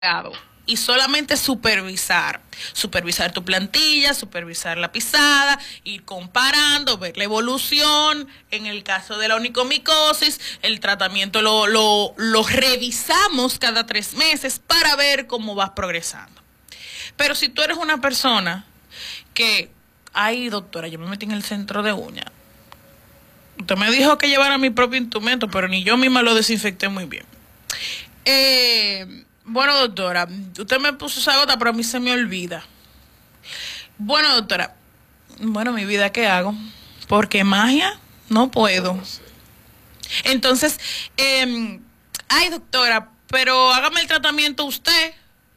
y solamente supervisar tu plantilla, supervisar la pisada, ir comparando, ver la evolución. En el caso de la onicomicosis, el tratamiento lo revisamos cada 3 meses para ver cómo vas progresando. Pero si tú eres una persona que, ay doctora, yo me metí en el centro de uña, usted me dijo que llevara mi propio instrumento, pero ni yo misma lo desinfecté muy bien. Bueno, doctora, usted me puso esa gota, pero a mí se me olvida. Bueno, doctora, bueno, mi vida, ¿qué hago? Porque magia no puedo. Entonces, ay, doctora, pero hágame el tratamiento usted.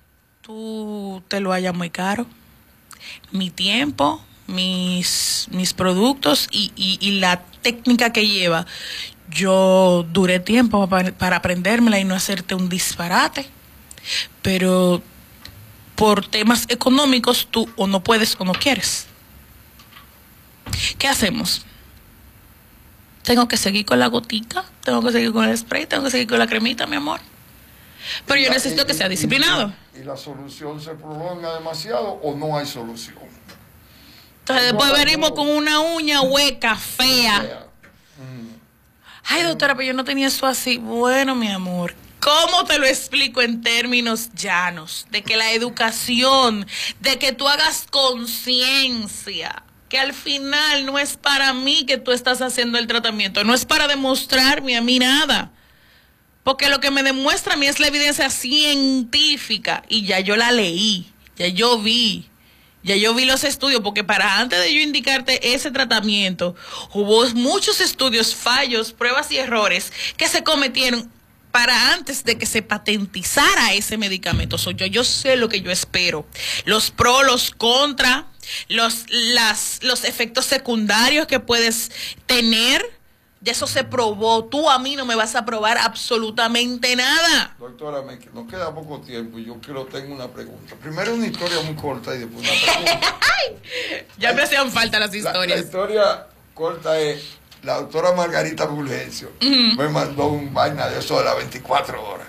Tú te lo hallas muy caro. Mi tiempo, mis productos y la técnica que lleva. Yo duré tiempo para aprendérmela y no hacerte un disparate. Pero por temas económicos tú o no puedes o no quieres. ¿Qué hacemos? Tengo que seguir con la gotica, tengo que seguir con el spray, tengo que seguir con la cremita, mi amor. Pero yo necesito que sea disciplinado. ¿Y la solución se prolonga demasiado o no hay solución? Entonces después venimos con una uña hueca, fea. Ay, doctora, pero yo no tenía eso así. Bueno, mi amor, ¿cómo te lo explico en términos llanos? De que la educación, de que tú hagas conciencia, que al final no es para mí que tú estás haciendo el tratamiento, no es para demostrarme a mí nada. Porque lo que me demuestra a mí es la evidencia científica y ya yo la leí, ya yo vi los estudios, porque para antes de yo indicarte ese tratamiento, hubo muchos estudios, fallos, pruebas y errores que se cometieron para antes de que se patentizara ese medicamento. Yo sé lo que yo espero, los pros, los contra, los efectos secundarios que puedes tener. De eso se probó. Tú a mí no me vas a probar absolutamente nada. Doctora, nos queda poco tiempo y yo tengo una pregunta. Primero una historia muy corta y después una pregunta. Ya me hacían falta las historias. La historia corta es, la doctora Margarita Fulgencio me mandó un vaina de eso de las 24 horas.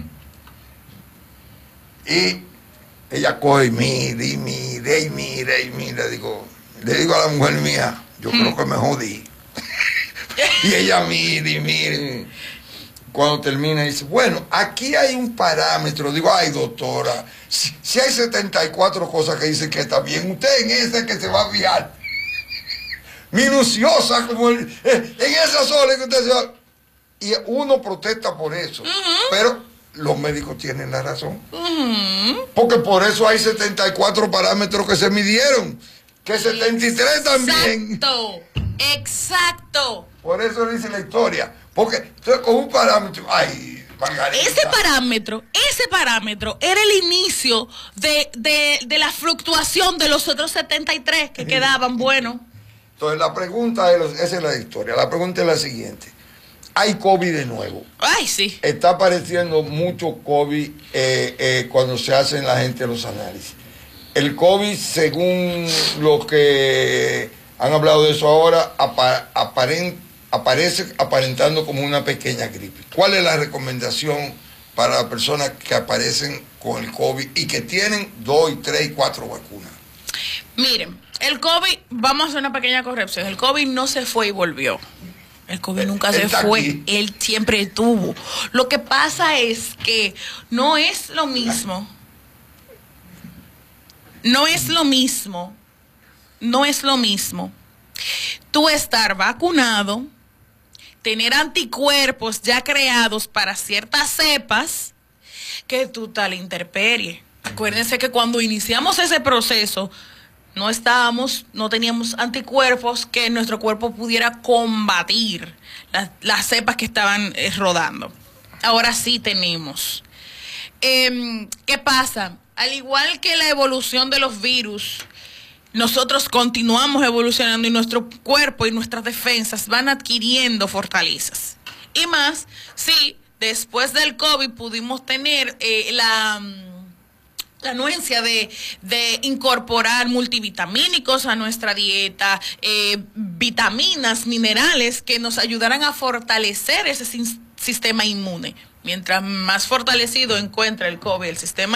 Y ella coge y mire. Le digo a la mujer mía, yo creo que me jodí. Y ella mire. Cuando termina dice, bueno, aquí hay un parámetro. Digo, ay doctora, si hay 74 cosas que dicen que está bien, usted en ese que se va a fijar. Minuciosa como en esa sola que usted se va. Y uno protesta por eso. Pero los médicos tienen la razón. Porque por eso hay 74 parámetros que se midieron. Que 73 también. Exacto. Por eso dice la historia. Porque entonces con un parámetro, ay, Margarita. Ese parámetro era el inicio de la fluctuación de los otros 73 que quedaban buenos. Entonces la pregunta esa es la historia. La pregunta es la siguiente. Hay COVID de nuevo. Ay, sí. Está apareciendo mucho COVID cuando se hacen la gente los análisis. El COVID, según lo que han hablado de eso ahora, aparece aparentando como una pequeña gripe. ¿Cuál es la recomendación para las personas que aparecen con el COVID y que tienen 2, 3 y 4 vacunas? Miren, el COVID, vamos a hacer una pequeña corrección. El COVID no se fue y volvió. El COVID nunca se fue, aquí. Él siempre estuvo. Lo que pasa es que no es lo mismo. No es lo mismo tú estar vacunado, tener anticuerpos ya creados para ciertas cepas, que tú tal intemperie. Acuérdense que cuando iniciamos ese proceso, no teníamos anticuerpos que nuestro cuerpo pudiera combatir las cepas que estaban rodando. Ahora sí tenemos. ¿Qué pasa? Al igual que la evolución de los virus, nosotros continuamos evolucionando y nuestro cuerpo y nuestras defensas van adquiriendo fortalezas. Y más, sí, después del COVID pudimos tener la anuencia de incorporar multivitamínicos a nuestra dieta, vitaminas, minerales que nos ayudarán a fortalecer ese sistema inmune. mientras más fortalecido encuentra el COVID el sistema